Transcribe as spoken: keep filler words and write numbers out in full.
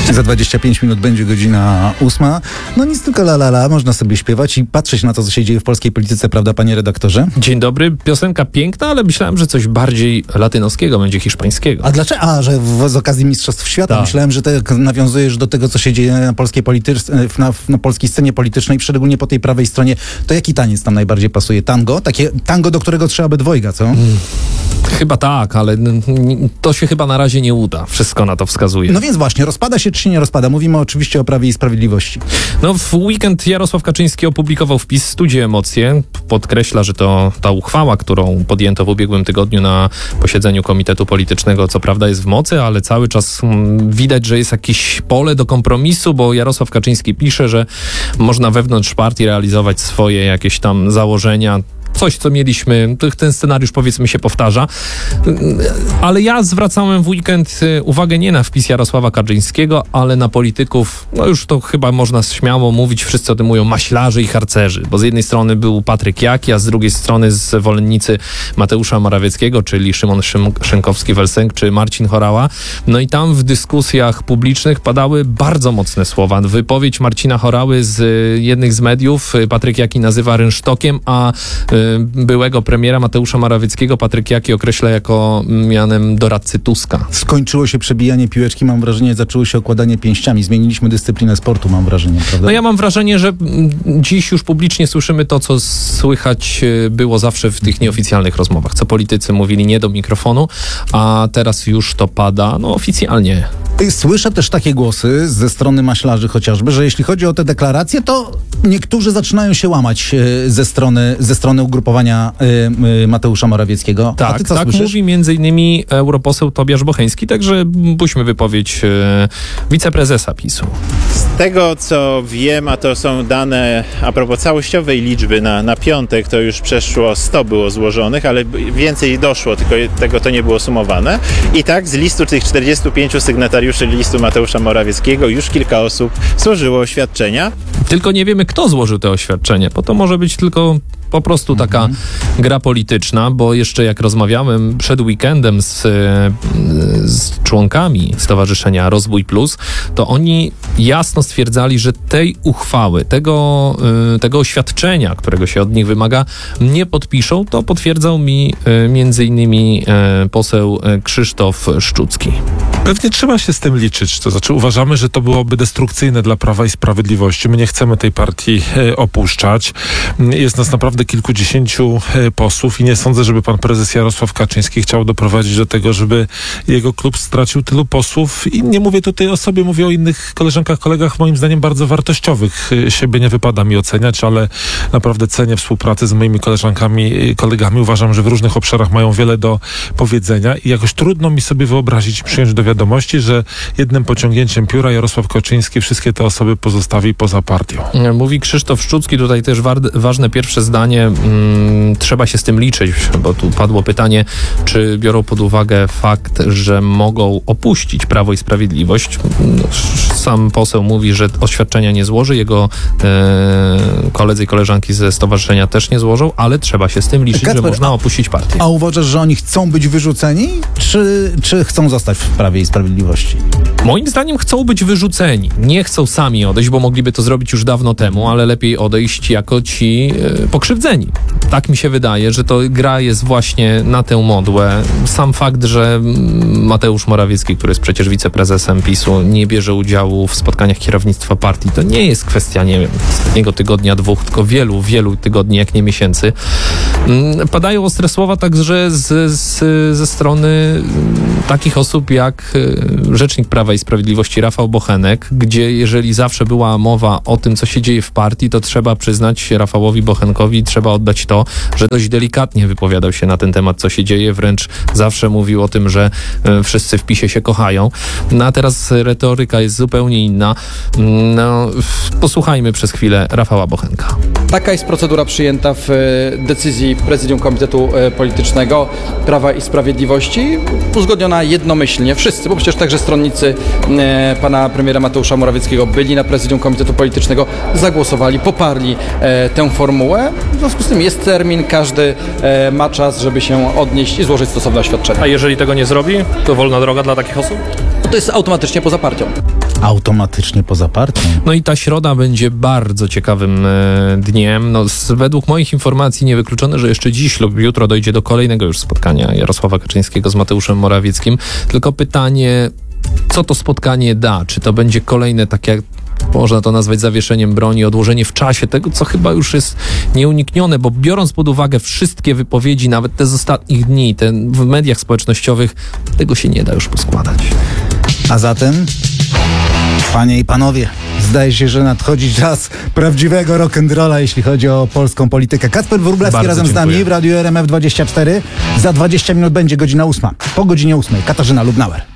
Za dwadzieścia pięć minut będzie godzina ósma. No nic, tylko la la la, można sobie śpiewać i patrzeć na to, co się dzieje w polskiej polityce, prawda, panie redaktorze? Dzień dobry, piosenka piękna, ale myślałem, że coś bardziej latynoskiego będzie, hiszpańskiego. A dlaczego? A, że w, z okazji Mistrzostw Świata. Tak. Myślałem, że tak nawiązujesz do tego, co się dzieje na polskiej, polityce, na, na polskiej scenie politycznej, szczególnie po tej prawej stronie. To jaki taniec tam najbardziej pasuje? Tango? Takie tango, do którego trzeba by dwojga, co? Hmm. Chyba tak, ale to się chyba na razie nie uda. Wszystko na to wskazuje. No więc właśnie, rozpada się czy się nie rozpada? Mówimy oczywiście o Prawie i Sprawiedliwości. No w weekend Jarosław Kaczyński opublikował wpis Studzie Emocje. Podkreśla, że to ta uchwała, którą podjęto w ubiegłym tygodniu na posiedzeniu Komitetu Politycznego, co prawda jest w mocy, ale cały czas mm, widać, że jest jakieś pole do kompromisu, bo Jarosław Kaczyński pisze, że można wewnątrz partii realizować swoje jakieś tam założenia. Coś, co mieliśmy, ten scenariusz powiedzmy się powtarza, ale ja zwracałem w weekend uwagę nie na wpis Jarosława Kaczyńskiego, ale na polityków, no już to chyba można śmiało mówić, wszyscy o tym mówią, maślarzy i harcerzy, bo z jednej strony był Patryk Jaki, a z drugiej strony zwolennicy Mateusza Morawieckiego, czyli Szymon Szynkowski-Welsenk czy Marcin Horała, no i tam w dyskusjach publicznych padały bardzo mocne słowa. Wypowiedź Marcina Horały z jednych z mediów Patryk Jaki nazywa rynsztokiem, a byłego premiera Mateusza Morawieckiego Patryk Jaki określa jako mianem doradcy Tuska. Skończyło się przebijanie piłeczki, mam wrażenie, zaczęło się okładanie pięściami. Zmieniliśmy dyscyplinę sportu, mam wrażenie, prawda? No ja mam wrażenie, że dziś już publicznie słyszymy to, co słychać było zawsze w tych nieoficjalnych rozmowach, co politycy mówili nie do mikrofonu, a teraz już to pada, no oficjalnie. Słyszę też takie głosy ze strony maślarzy chociażby, że jeśli chodzi o te deklaracje, to niektórzy zaczynają się łamać ze strony, ze strony ugrupowania y, y, Mateusza Morawieckiego. Tak, A ty co tak słyszysz? mówi między innymi europoseł Tobiasz Bocheński, także puśćmy wypowiedź y, wiceprezesa PiSu. Z tego, co wiem, a to są dane a propos całościowej liczby na, na piątek, to już przeszło sto było złożonych, ale więcej doszło, tylko tego to nie było sumowane. I tak z listu tych czterdziestu pięciu sygnatariuszy listu Mateusza Morawieckiego już kilka osób złożyło oświadczenia. Tylko nie wiemy, kto złożył te oświadczenie, bo to może być tylko po prostu taka mhm. gra polityczna, bo jeszcze jak rozmawiałem przed weekendem z, z członkami Stowarzyszenia Rozwój Plus, to oni jasno stwierdzali, że tej uchwały, tego, tego oświadczenia, którego się od nich wymaga, nie podpiszą. To potwierdzał mi między innymi poseł Krzysztof Szczucki. Pewnie trzeba się z tym liczyć. To znaczy uważamy, że to byłoby destrukcyjne dla Prawa i Sprawiedliwości. My nie chcemy tej partii e, opuszczać. Jest nas naprawdę kilkudziesięciu e, posłów i nie sądzę, żeby pan prezes Jarosław Kaczyński chciał doprowadzić do tego, żeby jego klub stracił tylu posłów. I nie mówię tutaj o sobie, mówię o innych koleżankach, kolegach, moim zdaniem bardzo wartościowych. E, siebie nie wypada mi oceniać, ale naprawdę cenię współpracę z moimi koleżankami i kolegami. Uważam, że w różnych obszarach mają wiele do powiedzenia i jakoś trudno mi sobie wyobrazić i przyjąć do wiadomości, że jednym pociągnięciem pióra Jarosław Kaczyński wszystkie te osoby pozostawi poza partią. Mówi Krzysztof Szczucki, tutaj też wa- ważne pierwsze zdanie, mm, trzeba się z tym liczyć, bo tu padło pytanie, czy biorą pod uwagę fakt, że mogą opuścić Prawo i Sprawiedliwość. Sam poseł mówi, że oświadczenia nie złoży, jego e, koledzy i koleżanki ze stowarzyszenia też nie złożą, ale trzeba się z tym liczyć, Kacper, że można opuścić partię. A uważasz, że oni chcą być wyrzuceni, czy, czy chcą zostać w Prawie i Sprawiedliwości? Moim zdaniem chcą być wyrzuceni. Nie chcą sami odejść, bo mogliby to zrobić już dawno temu, ale lepiej odejść jako ci e, pokrzywdzeni. Tak mi się wydaje, że to gra jest właśnie na tę modłę. Sam fakt, że Mateusz Morawiecki, który jest przecież wiceprezesem PiSu, nie bierze udziału w spotkaniach kierownictwa partii, to nie jest kwestia, nie wiem, ostatniego tygodnia, dwóch, tylko wielu, wielu tygodni, jak nie miesięcy. Padają ostre słowa także z, z, ze strony takich osób jak rzecznik Prawa i Sprawiedliwości Rafał Bochenek, gdzie jeżeli zawsze była mowa o tym, co się dzieje w partii, to trzeba przyznać Rafałowi Bochenkowi, trzeba oddać to, że dość delikatnie wypowiadał się na ten temat, co się dzieje, wręcz zawsze mówił o tym, że wszyscy w PiSie się kochają. No a teraz retoryka jest zupełnie inna. No, posłuchajmy przez chwilę Rafała Bochenka. Taka jest procedura przyjęta w decyzji Prezydium Komitetu Politycznego Prawa i Sprawiedliwości, uzgodniona jednomyślnie. Wszyscy, bo przecież także stronnicy e, pana premiera Mateusza Morawieckiego byli na Prezydium Komitetu Politycznego, zagłosowali, poparli e, tę formułę. W związku z tym jest termin, każdy e, ma czas, żeby się odnieść i złożyć stosowne oświadczenie. A jeżeli tego nie zrobi, to wolna droga dla takich osób? to jest automatycznie poza partią. Automatycznie poza partią. No i ta środa będzie bardzo ciekawym e, dniem. No, z, według moich informacji niewykluczone, że jeszcze dziś lub jutro dojdzie do kolejnego już spotkania Jarosława Kaczyńskiego z Mateuszem Morawieckim. Tylko pytanie, co to spotkanie da? Czy to będzie kolejne, tak jak można to nazwać zawieszeniem broni, odłożenie w czasie tego, co chyba już jest nieuniknione, bo biorąc pod uwagę wszystkie wypowiedzi, nawet te z ostatnich dni, te w mediach społecznościowych, tego się nie da już poskładać. A zatem, panie i panowie, zdaje się, że nadchodzi czas prawdziwego rock'n'rolla, jeśli chodzi o polską politykę. Kacper Wróblewski Bardzo razem dziękuję. z nami w Radiu R M F dwadzieścia cztery. Za dwadzieścia minut będzie godzina ósma. Po godzinie ósmej Katarzyna Lubnauer.